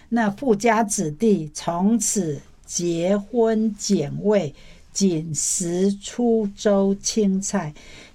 那富家子弟从此结婚简位，仅食出粥青菜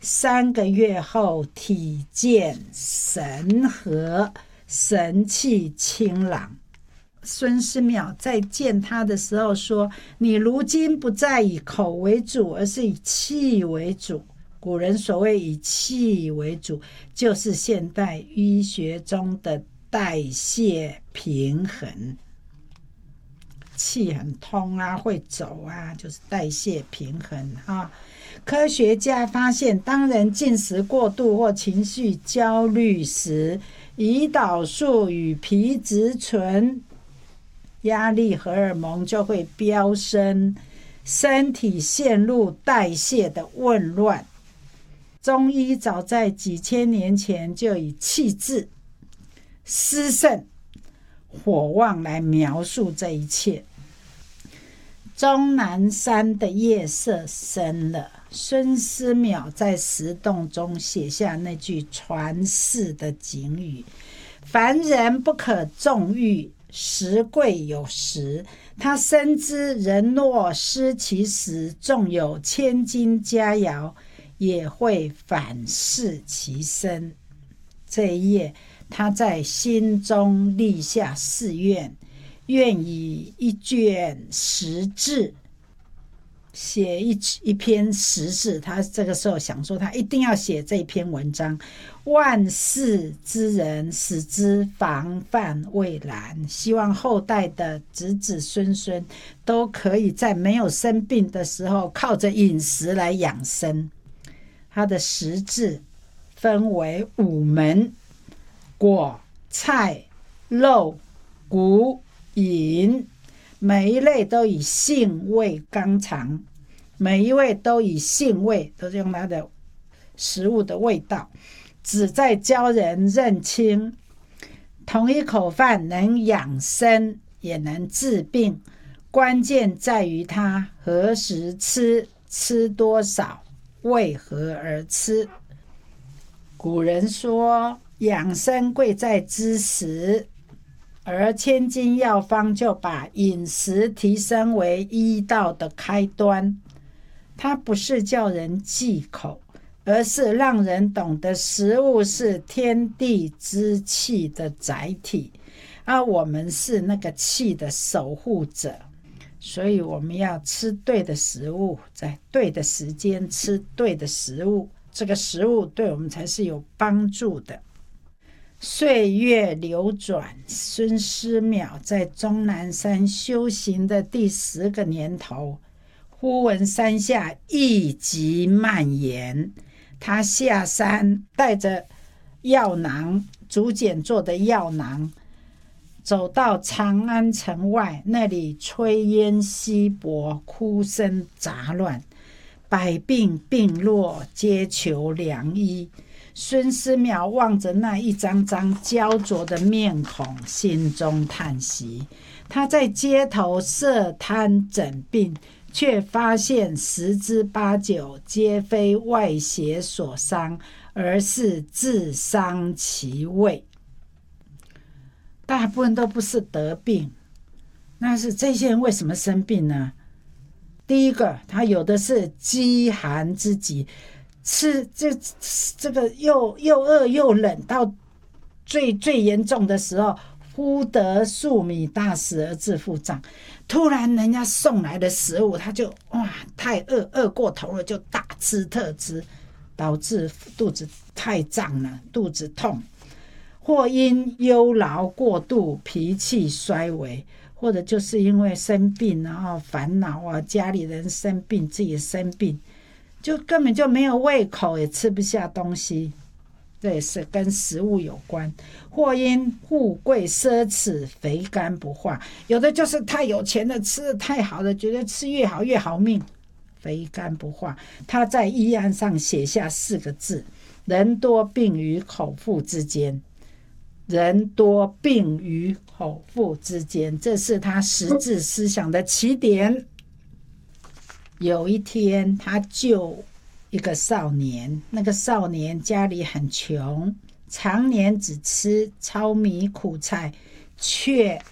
，3个月后体健神和，神气清朗。孙思邈在见他的时候说，你如今不再以口为主，而是以气为主。古人所谓以气为主，就是现代医学中的代谢平衡。气很通啊，会走啊，就是代谢平衡啊。科学家发现，当人进食过度或情绪焦虑时，胰岛素与皮质醇压力荷尔蒙就会飙升，身体陷入代谢的紊乱。中医早在几千年前就以气滞、湿盛、火旺来描述这一切。终南山的夜色深了，孙思邈在石洞中写下那句传世的警语：凡人不可纵欲，食贵有时。他深知人若失其时，纵有千金佳肴，也会反噬其身。这一夜，他在心中立下誓愿，愿以一卷实志写一篇实事。他这个时候想说，他一定要写这篇文章，万世之人使之防范未然，希望后代的子子孙孙都可以在没有生病的时候，靠着饮食来养生。他的实志分为5门：果、菜、肉、谷、饮，每一类都以性味纲常，每一味都以性味，都是用它的食物的味道，旨在教人认清同一口饭能养生也能治病，关键在于它何时吃，吃多少，为何而吃。古人说，养生贵在知识，而千金药方就把饮食提升为医道的开端。它不是叫人忌口，而是让人懂得食物是天地之气的载体，而我们是那个气的守护者。所以我们要吃对的食物，在对的时间吃对的食物，这个食物对我们才是有帮助的。岁月流转，孙思邈在终南山修行的第10个年头，忽闻山下疫疾蔓延，他下山带着药囊，竹简做的药囊，走到长安城外，那里炊烟稀薄，哭声杂乱，百病病弱，皆求良医。孙思邈望着那一张张焦灼的面孔，心中叹息。他在街头设摊诊病，却发现10之8九皆非外邪所伤，而是自伤其位。大部分都不是得病，那是这些人为什么生病呢？第一个，他有的是饥寒之疾，吃这个又饿又冷，到最严重的时候，忽得粟米大食而致腹胀。突然人家送来的食物，他就太饿过头了，就大吃特吃，导致肚子太胀了，肚子痛。或因忧劳过度，脾气衰微，或者就是因为生病然后烦恼啊，家里人生病，自己生病，就根本就没有胃口，也吃不下东西，这也是跟食物有关。或因富贵奢侈，肥甘不化，有的就是太有钱了，吃的太好了，觉得吃越好越好命，肥甘不化。他在医案上写下4个字：人多病于口腹之间。人多病于口腹之间，这是他实质思想的起点。有一天，他救一个少年，那个少年家里很穷，常年只吃糙米苦菜，却